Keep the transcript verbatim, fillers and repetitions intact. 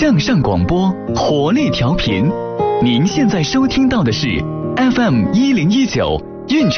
向上广播，活力调频。您现在收听到的是 F M 一零一九运